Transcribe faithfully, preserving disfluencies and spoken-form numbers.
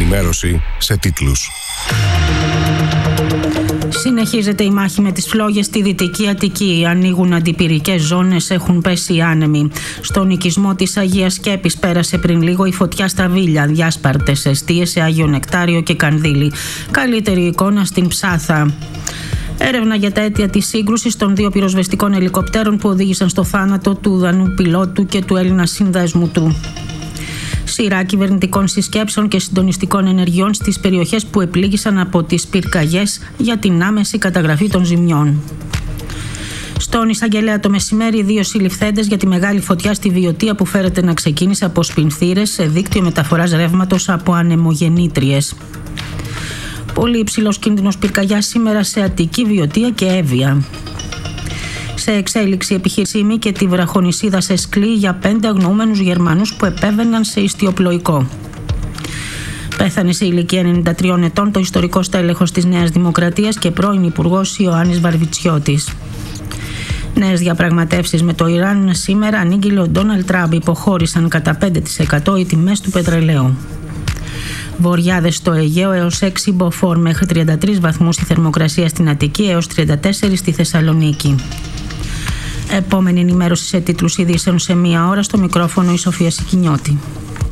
ενημέρωση σε τίτλους. Συνεχίζεται η μάχη με τις φλόγες στη Δυτική Αττική. Ανοίγουν αντιπυρικές ζώνες, έχουν πέσει οι άνεμοι. Στον οικισμό της Αγίας Σκέπης πέρασε πριν λίγο η φωτιά στα Βίλια. Διάσπαρτες εστίες σε Άγιο Νεκτάριο και Κανδύλι. Καλύτερη εικόνα στην Ψάθα. Έρευνα για τα αίτια της σύγκρουσης των δύο πυροσβεστικών ελικοπτέρων που οδήγησαν στο θάνατο του Δανού πιλότου και του Έλληνα συνδέσμου του. Σειρά κυβερνητικών συσκέψεων και συντονιστικών ενεργειών στις περιοχές που επλήγησαν από τις πυρκαγιές για την άμεση καταγραφή των ζημιών. Στον εισαγγελέα το μεσημέρι, δύο συλληφθέντες για τη μεγάλη φωτιά στη Βιωτία που φέρεται να ξεκίνησε από σπινθήρες σε δίκτυο μεταφοράς ρεύματος από ανεμογεννήτριες. Πολύ υψηλός κίνδυνος πυρκαγιάς σήμερα σε Αττική, Βιωτία και Εύβοια. Σε εξέλιξη επιχείρηση και τη βραχονησίδα σε Σκλή για πέντε αγνοούμενους Γερμανούς που επέβαιναν σε ιστιοπλοϊκό. Πέθανε σε ηλικία ενενήντα τριών ετών το ιστορικό στέλεχος της Νέας Δημοκρατίας και πρώην Υπουργός Ιωάννης Βαρβιτσιώτης. Νέες διαπραγματεύσεις με το Ιράν σήμερα, ανήγγειλε ο Ντόναλντ Τραμπ, υποχώρησαν κατά πέντε τοις εκατό οι τιμές του πετρελαίου. Βοριάδες στο Αιγαίο έως έξι μποφόρ, μέχρι τριάντα τρεις βαθμούς η θερμοκρασία στην Αττική έως τριάντα τέσσερα στη Θεσσαλονίκη. Επόμενη ενημέρωση σε τίτλους ειδήσεων σε μία ώρα, στο μικρόφωνο η Σοφία Σικινιώτη.